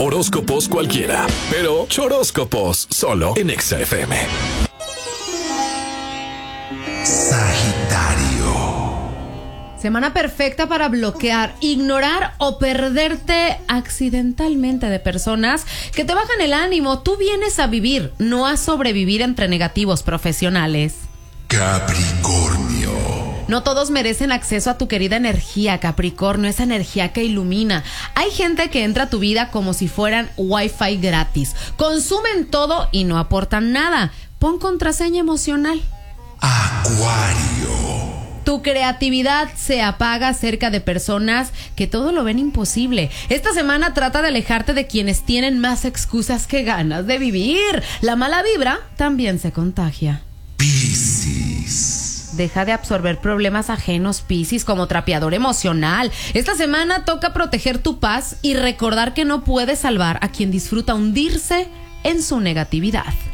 Horóscopos cualquiera, pero choróscopos solo en Exa FM. Sagitario. Semana perfecta para bloquear, ignorar o perderte accidentalmente de personas que te bajan el ánimo. Tú vienes a vivir, no a sobrevivir entre negativos profesionales. Capricornio. No todos merecen acceso a tu querida energía, Capricornio, esa energía que ilumina. Hay gente que entra a tu vida como si fueran Wi-Fi gratis. Consumen todo y no aportan nada. Pon contraseña emocional. Acuario. Tu creatividad se apaga cerca de personas que todo lo ven imposible. Esta semana trata de alejarte de quienes tienen más excusas que ganas de vivir. La mala vibra también se contagia. Piscis. Deja de absorber problemas ajenos, Piscis, como trapeador emocional. Esta semana toca proteger tu paz y recordar que no puedes salvar a quien disfruta hundirse en su negatividad.